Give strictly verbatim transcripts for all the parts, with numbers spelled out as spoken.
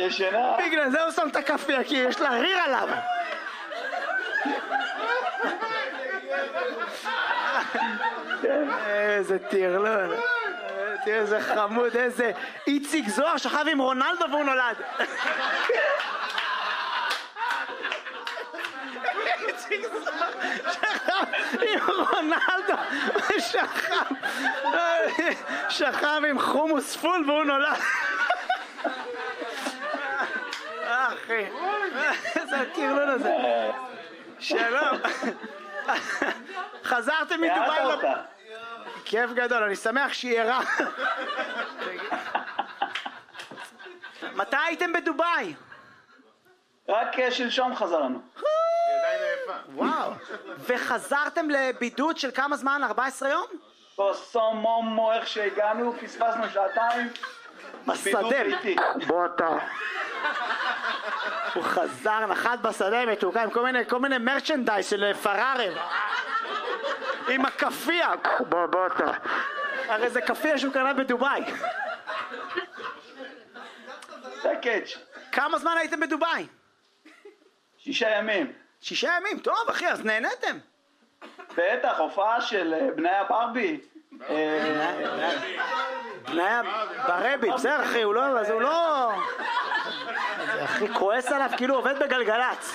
ישנה. בגלל זה הוא שם את הכאפיה, כי יש לה ריר עליו. איזה טירלון. תראה איזה חמוד, איזה איציק זוהר שכב עם רונלדו והוא נולד. איציק זוהר שכב עם רונלדו ושכב שכב עם חומוס פול והוא נולד. אחי, איזה הטירלון הזה. שלום. חזרתם מדובאי? כיף גדול, אני שמח שהיא ערה. מתי הייתם בדובאי? רק שלשום חזרנו. וואו. וחזרתם לבידוד של כמה זמן? ארבעה עשר יום? בסום מומו, איך שהגענו, פספסנו שעתיים. בשדה. בוא אתה. הוא חזר, נחת בשדה מתוקה עם כל מיני, כל מיני מרצ'נדייז של פרארי. עם הכפיה. בוא, בוא אתה. הרי זה כפיה שהוא קנה בדובאי. זה קאץ'. כמה זמן הייתם בדובאי? שישה ימים. שישה ימים? טוב אחי, אז נהנתם. בטח, הופעה של בני הברבי. בני ברבי, בסדר אחי, הוא לא... הוא לא... אחי, כועס עליו כאילו עובד בגלגלץ.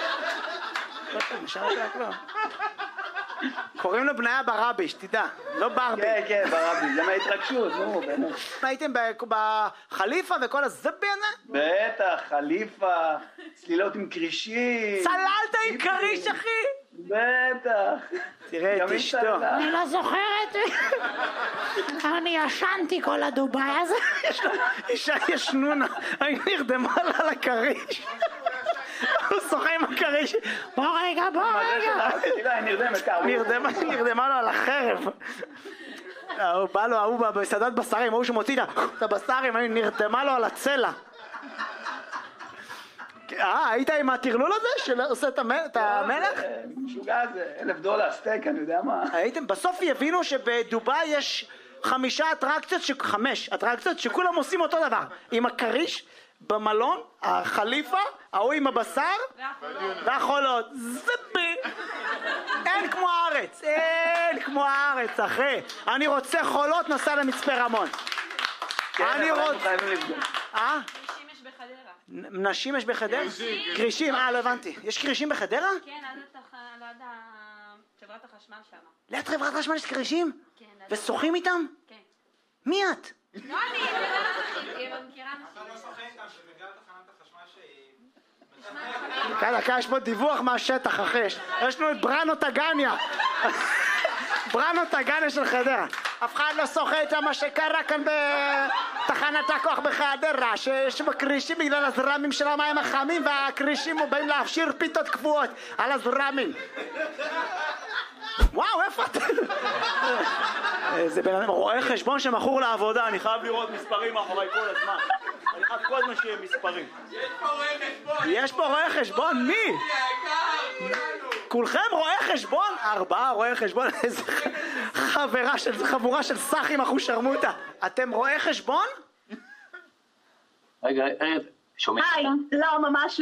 קוראים לו בניה ברבי, שתדע, לא ברבי. כן, כן, ברבי, זה מההתרגשות, נו, באמת. הייתם בחליפה וכל הזבי הזה? בטח, חליפה, צלילות עם קרישים. צללת עם קריש, אחי? בטח. תראה את אשתו. אני לא זוכרת. אני ישנתי כל הדובאי הזה. אישה ישנונה, אני נרדמה לה על הקריש. הוא שוחה עם הקריש. בוא רגע, בוא רגע. תראה, היא נרדמת. נרדמה לו על החרב. הוא בא לו, הוא בסעדת בשרים, הוא שמוציא את הבשרים, נרדמה לו על הצלע. אה, היית עם הטרלול הזה שעושה את המלך? משוגע זה, אלף דולר סטייק, אני יודע מה. הייתם, בסוף יבינו שבדובאי יש חמישה אטרקציות, חמש אטרקציות שכולם עושים אותו דבר. עם הקריש, במלון, החליפה, ההוא עם הבשר והחולות. זבי! אין כמו הארץ, אין כמו הארץ, אחי. אני רוצה חולות, נסע למצפה רמון. אני רוצה... אה? נשים יש בחדרה? קרישים, אה, לא הבנתי. יש קרישים בחדרה? כן, ליד חברת החשמל שם. ליד חברת החשמל יש קרישים? כן. ושוחים איתם? כן. מי את? לא אני, אני מכירה נשים. אתה לא שוחה איתם שבגלל תחנת החשמל שהיא... דקה, דקה, יש פה דיווח מהשטח, אחי. יש לנו את בראנו טגניה. בראנו טגניה של חדרה. אף אחד לא שוחה איתם מה שקרה כאן בתחנת הכוח בחדרה, שיש בקרישים בגלל הזרמים של המים החמים, והקרישים באים להפשיר פיתות קבועות על הזרמים. וואו, איפה אתה? זה בן אדם רואה חשבון שמכור לעבודה, אני חייב לראות מספרים מאחורי כל הזמן. אני חייב כל הזמן שיהיה מספרים. יש פה רואה חשבון! יש פה רואה חשבון? מי? כולכם רואי חשבון? ארבעה רואי חשבון? איזה חברה של חבורה של סחים אחושרמוטה. אתם רואי חשבון? רגע, רגע, שומע? היי, לא ממש